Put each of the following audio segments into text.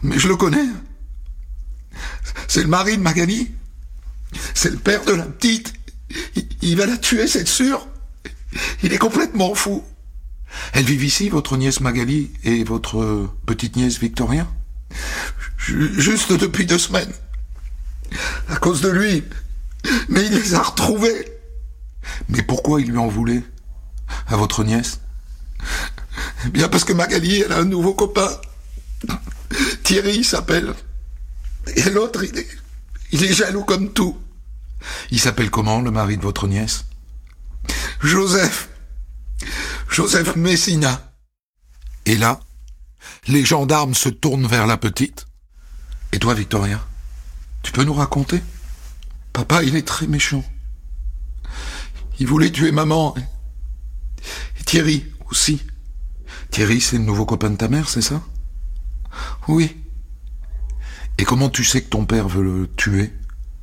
Mais je le connais. C'est le mari de Magali. C'est le père de la petite. Il va la tuer, c'est sûr. Il est complètement fou. Elle vit ici, votre nièce Magali, et votre petite nièce Victoria? Juste depuis 2 semaines. À cause de lui. Mais il les a retrouvés. Mais pourquoi il lui en voulait? À votre nièce? Eh bien parce que Magali, elle a un nouveau copain. Thierry, il s'appelle. Et l'autre, il est jaloux comme tout. Il s'appelle comment, le mari de votre nièce? Joseph Messina. Et là, les gendarmes se tournent vers la petite. Et toi, Victoria, tu peux nous raconter? Papa, il est très méchant. Il voulait tuer maman. Et Thierry aussi. Thierry, c'est le nouveau copain de ta mère, c'est ça? Oui. Et comment tu sais que ton père veut le tuer?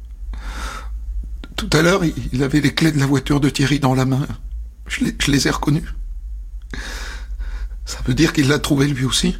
Tout à l'heure, il avait les clés de la voiture de Thierry dans la main. Je les ai reconnues. Ça veut dire qu'il l'a trouvé lui aussi?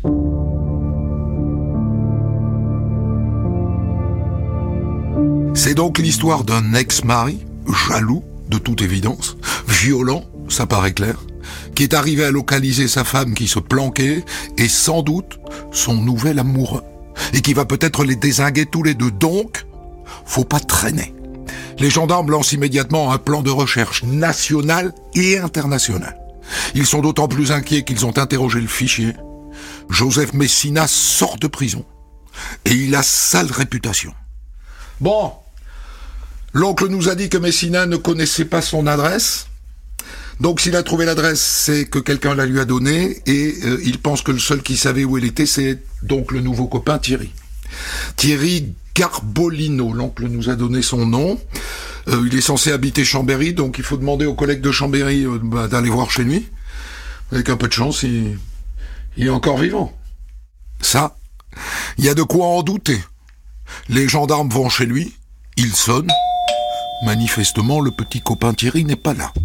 C'est donc l'histoire d'un ex-mari, jaloux, de toute évidence, violent, ça paraît clair, qui est arrivé à localiser sa femme qui se planquait, et sans doute son nouvel amoureux, et qui va peut-être les dézinguer tous les deux. Donc, faut pas traîner. Les gendarmes lancent immédiatement un plan de recherche national et international. Ils sont d'autant plus inquiets qu'ils ont interrogé le fichier. Joseph Messina sort de prison, et il a sale réputation. Bon, l'oncle nous a dit que Messina ne connaissait pas son adresse. Donc s'il a trouvé l'adresse, c'est que quelqu'un la lui a donnée, et il pense que le seul qui savait où elle était, c'est donc le nouveau copain Thierry. Thierry Garbolino, l'oncle nous a donné son nom. Il est censé habiter Chambéry, donc il faut demander aux collègues de Chambéry d'aller voir chez lui. Avec un peu de chance, il est encore vivant. Ça, il y a de quoi en douter. Les gendarmes vont chez lui, ils sonnent. Manifestement, le petit copain Thierry n'est pas là.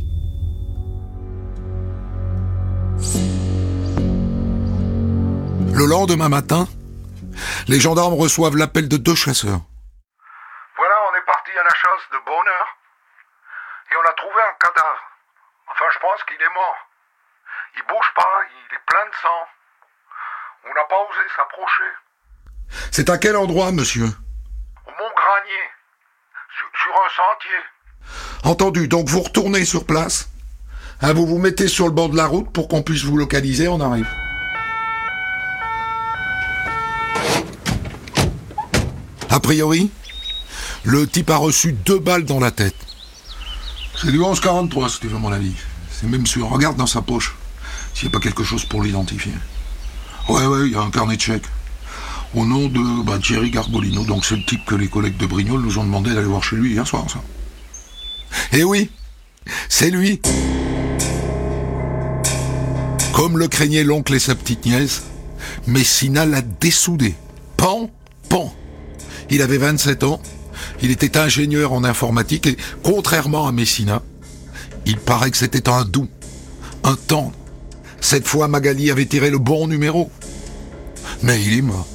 Le lendemain matin, les gendarmes reçoivent l'appel de 2 chasseurs. Voilà, on est parti à la chasse de bonne heure et on a trouvé un cadavre. Enfin, je pense qu'il est mort. Il bouge pas, il est plein de sang. On n'a pas osé s'approcher. C'est à quel endroit, monsieur? Au Mont-Granier, sur un sentier. Entendu, donc vous retournez sur place. Vous vous mettez sur le bord de la route pour qu'on puisse vous localiser, on arrive. A priori, le type a reçu 2 balles dans la tête. C'est du 11,43 si tu veux mon avis. C'est même sûr. Regarde dans sa poche, s'il n'y a pas quelque chose pour l'identifier. Ouais, il y a un carnet de chèques. Au nom de Thierry Garbolino. Donc c'est le type que les collègues de Brignoles nous ont demandé d'aller voir chez lui hier soir, ça. Eh oui, c'est lui. Comme le craignait l'oncle et sa petite nièce, Messina l'a dessoudé. Pan. Il avait 27 ans, il était ingénieur en informatique et, contrairement à Messina, il paraît que c'était un doux, un tendre. Cette fois, Magali avait tiré le bon numéro. Mais il est mort.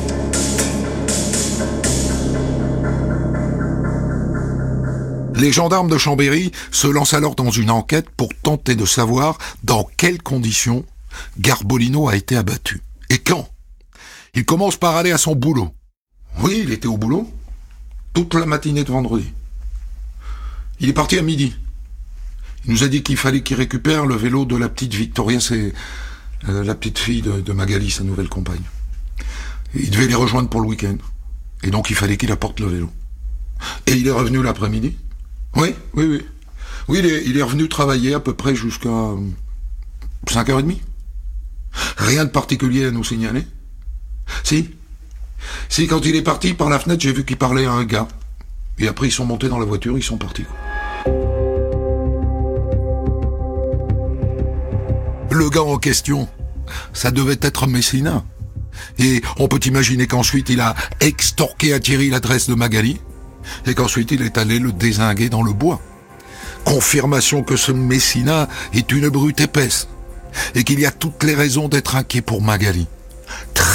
Les gendarmes de Chambéry se lancent alors dans une enquête pour tenter de savoir dans quelles conditions Garbolino a été abattu. Et quand? Il commence par aller à son boulot. Oui, il était au boulot toute la matinée de vendredi. Il est parti à midi. Il nous a dit qu'il fallait qu'il récupère le vélo de la petite Victoria, c'est la petite fille de Magali, sa nouvelle compagne. Il devait les rejoindre pour le week-end. Et donc il fallait qu'il apporte le vélo. Et il est revenu l'après-midi. Oui. Oui, il est revenu travailler à peu près jusqu'à 5h30. Rien de particulier à nous signaler. Si, quand il est parti, par la fenêtre, j'ai vu qu'il parlait à un gars. Et après, ils sont montés dans la voiture, ils sont partis. Le gars en question, ça devait être Messina. Et on peut imaginer qu'ensuite, il a extorqué à Thierry l'adresse de Magali, et qu'ensuite, il est allé le dézinguer dans le bois. Confirmation que ce Messina est une brute épaisse, et qu'il y a toutes les raisons d'être inquiet pour Magali.